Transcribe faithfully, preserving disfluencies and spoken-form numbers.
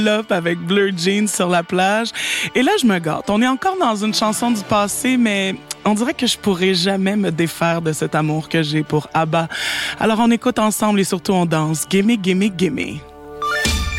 Up avec Blur Jeans sur la plage. Et là, je me gâte. On est encore dans une chanson du passé, mais on dirait que je pourrais jamais me défaire de cet amour que j'ai pour ABBA. Alors, on écoute ensemble et surtout on danse. Gimme, gimme, gimme.